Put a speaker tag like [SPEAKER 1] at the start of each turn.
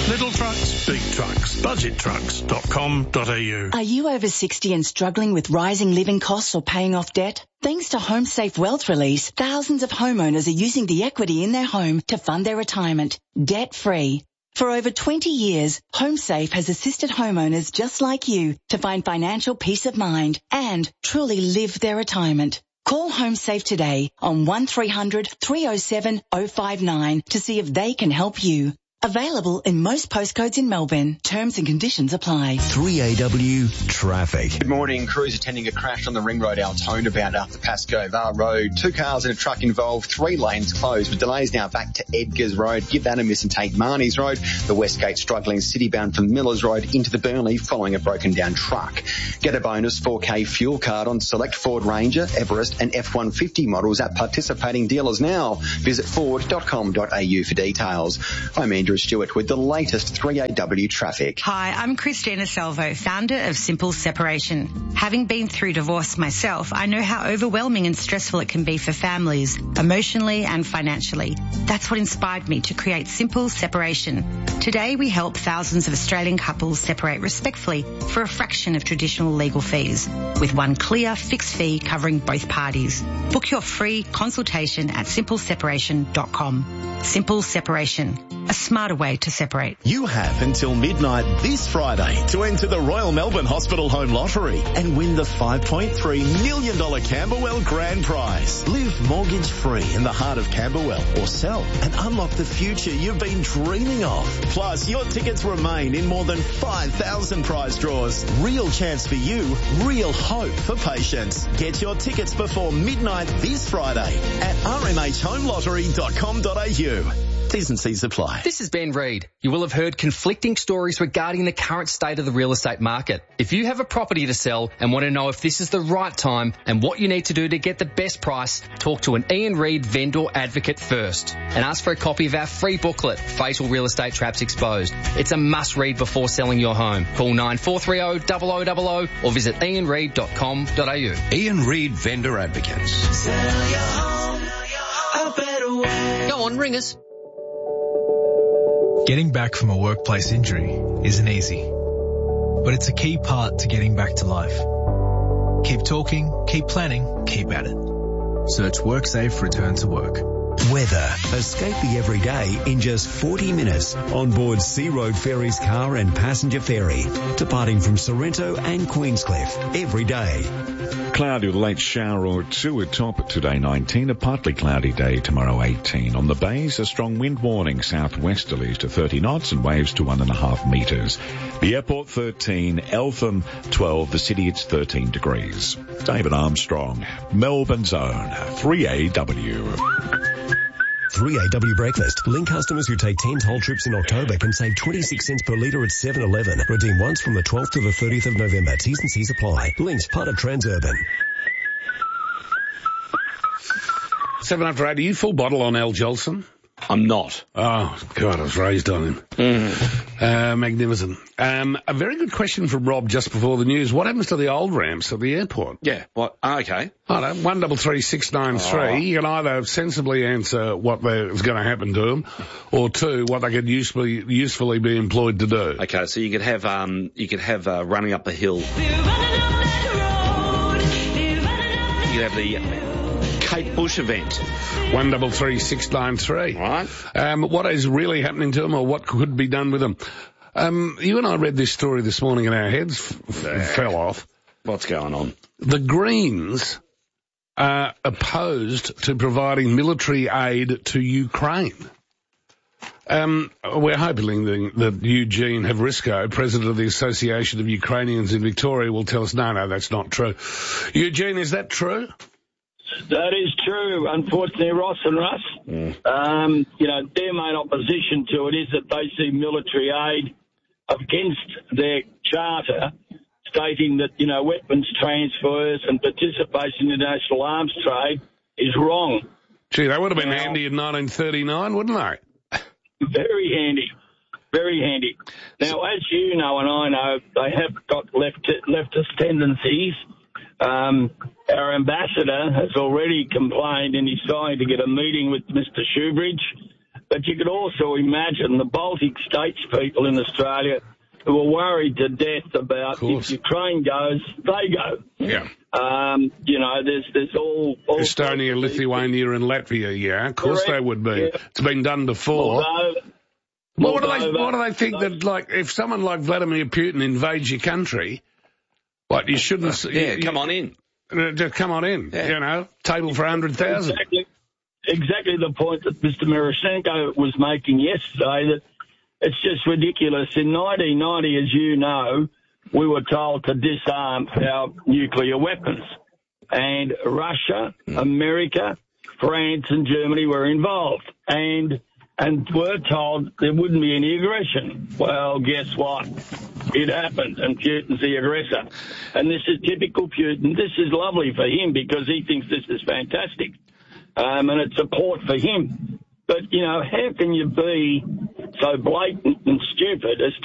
[SPEAKER 1] Little trucks, big trucks, budgettrucks.com.au.
[SPEAKER 2] Are you over 60 and struggling with rising living costs or paying off debt? Thanks to HomeSafe Wealth Release, thousands of homeowners are using the equity in their home to fund their retirement, debt-free. For over 20 years, HomeSafe has assisted homeowners just like you to find financial peace of mind and truly live their retirement. Call HomeSafe today on 1300 307 059 to see if they can help you. Available in most postcodes in Melbourne. Terms and conditions apply.
[SPEAKER 3] 3AW Traffic.
[SPEAKER 4] Good morning. Crews attending a crash on the Ring Road Altona bound after Pascoe Var Road. 2 cars and a truck involved, 3 lanes closed with delays now back to Edgars Road. Give that a miss and take Marnie's Road. The Westgate struggling city bound from Millers Road into the Burnley following a broken down truck. Get a bonus 4K fuel card on select Ford Ranger, Everest and F-150 models at participating dealers now. Visit ford.com.au for details. I'm Andrew Stewart with the latest 3AW traffic.
[SPEAKER 5] Hi, I'm Christina Salvo, founder of Simple Separation. Having been through divorce myself, I know how overwhelming and stressful it can be for families, emotionally and financially. That's what inspired me to create Simple Separation. Today we help thousands of Australian couples separate respectfully for a fraction of traditional legal fees, with one clear fixed fee covering both parties. Book your free consultation at simpleseparation.com. Simple Separation. A smarter way to separate.
[SPEAKER 3] You have until midnight this Friday to enter the Royal Melbourne Hospital Home Lottery and win the $5.3 million Camberwell Grand Prize. Live mortgage-free in the heart of Camberwell or sell and unlock the future you've been dreaming of. Plus, your tickets remain in more than 5,000 prize draws. Real chance for you, real hope for patients. Get your tickets before midnight this Friday at rmhhomelottery.com.au. T's and C's apply.
[SPEAKER 6] This is Ben Reid. You will have heard conflicting stories regarding the current state of the real estate market. If you have a property to sell and want to know if this is the right time and what you need to do to get the best price, talk to an Ian Reid vendor advocate first and ask for a copy of our free booklet, Fatal Real Estate Traps Exposed. It's a must-read before selling your home. Call 9430 0000 or visit ianreid.com.au.
[SPEAKER 7] Ian Reid Vendor Advocates.
[SPEAKER 8] Sell your home a better way.
[SPEAKER 6] Go on, ring us.
[SPEAKER 9] Getting back from a workplace injury isn't easy, but it's a key part to getting back to life. Keep talking, keep planning, keep at it. Search WorkSafe Return to Work.
[SPEAKER 3] Weather. Escape the everyday in just 40 minutes on board Sea Road Ferries car and passenger ferry, departing from Sorrento and Queenscliff every day.
[SPEAKER 10] Cloudy with a late shower or two at top today 19, a partly cloudy day tomorrow 18. On the bays, a strong wind warning, southwesterlies to 30 knots and waves to 1.5 metres. The airport 13, Eltham 12, the city it's 13 degrees. David Armstrong, Melbourne's own 3AW.
[SPEAKER 3] 3AW Breakfast. Link customers who take 10 toll trips in October can save 26 cents per litre at 7-Eleven. Redeem once from the 12th to the 30th of November. T's and C's apply. Links part of Transurban.
[SPEAKER 1] 7 after 8. Are you full bottle on Al Jolson?
[SPEAKER 11] I'm not.
[SPEAKER 1] Oh, God, I was raised on him. Magnificent. A very good question from Rob just before the news. What happens to the old ramps at the airport?
[SPEAKER 11] Yeah, what? Okay.
[SPEAKER 1] I don't know, 133693. You can either sensibly answer what is going to happen to them, or 2, what they could usefully be employed to do.
[SPEAKER 11] Okay, so you could have running up the hill. You could have the Kate Bush event.
[SPEAKER 1] 133693.
[SPEAKER 11] Right.
[SPEAKER 1] What is really happening to them, or what could be done with them? You and I read this story this morning and our heads fell off.
[SPEAKER 11] What's going on? The
[SPEAKER 1] Greens are opposed to providing military aid to Ukraine. We're hoping that Eugene Havrisco, president of the Association of Ukrainians in Victoria, will tell us, no, that's not true. Eugene, is that true?
[SPEAKER 12] That is true, unfortunately, Ross and Russ. Their main opposition to it is that they see military aid against their charter, stating that, weapons transfers and participation in international arms trade is wrong.
[SPEAKER 1] Gee, they would have been handy in 1939, wouldn't they?
[SPEAKER 12] Very handy. Very handy. Now, as you know and I know, they have got leftist tendencies. Our ambassador has already complained and he's trying to get a meeting with Mr. Shoebridge. But you could also imagine the Baltic states people in Australia who are worried to death about if Ukraine goes, they go.
[SPEAKER 1] Yeah.
[SPEAKER 12] There's all
[SPEAKER 1] Estonia, Lithuania and Latvia, yeah, of course they would be. Yeah. It's been done before. What do they think that, like, if someone like Vladimir Putin invades your country, like, you shouldn't...
[SPEAKER 11] come on in.
[SPEAKER 1] Just come on in, table for 100,000.
[SPEAKER 12] Exactly the point that Mr. Miroshchenko was making yesterday, that it's just ridiculous. In 1990, as you know, we were told to disarm our nuclear weapons. And Russia, America, France and Germany were involved. And were told there wouldn't be any aggression. Well, guess what? It happened, and Putin's the aggressor. And this is typical Putin. This is lovely for him because he thinks this is fantastic. And it's support for him. But, how can you be so blatant and stupid as